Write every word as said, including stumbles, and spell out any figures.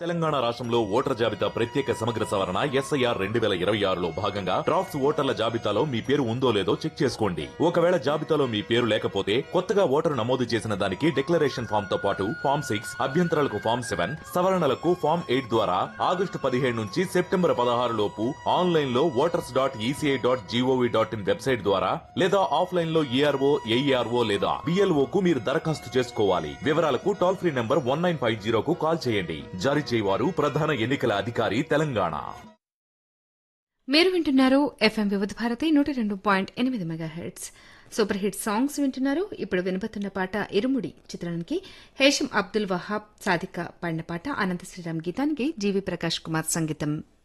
తెలంగాణ రాష్ట్రంలో ఓటర్ జాబితా ప్రత్యేక సమగ్ర సవరణ ఎస్ఐఆర్ రెండు వేల ఇరవై ఆరులో భాగంగా డ్రాఫ్ట్స్ ఓటర్ల జాబితాలో మీ పేరు ఉందో లేదో చెక్ చేసుకోండి. ఒకవేళ జాబితాలో మీ పేరు లేకపోతే కొత్తగా ఓటరు నమోదు చేసిన దానికి డిక్లరేషన్ ఫామ్ తో పాటు ఫామ్ సిక్స్ అభ్యంతరాలకు ఫామ్ సెవెన్ సవరణలకు ఫామ్ ఎయిట్ ద్వారా ఆగస్టు పదిహేడు నుంచి సెప్టెంబర్ పదహారు లోపు ఆన్లైన్ లో voters dot ECI dot GOV dot in website ద్వారా లేదా ఆఫ్లైన్ లో ఈఆర్ఓ ఏఈఆర్ఓ లేదా బిఎల్ఓ కు మీరు దరఖాస్తు చేసుకోవాలి. వివరాలకు toll free number one nine five జీరోకు call చేయండి. జారీ చేయవారు ప్రధాన ఎన్నికల అధికారి తెలంగాణ. మీరు వింటున్నారు ఎఫ్ఎం వివిధ భారతి నూట రెండు పాయింట్ ఎనిమిది మెగాహెర్ట్జ్. సూపర్ హిట్ సాంగ్స్ వింటున్నారు. ఇప్పుడు వినబోతున్న పాట ఇరుముడి చిత్రానికి హేషం అబ్దుల్ వహాబ్ సాదిక పాడిన పాట. అనంత శ్రీరామ్ గీతానికి జీవి ప్రకాష్ కుమార్ సంగీతం.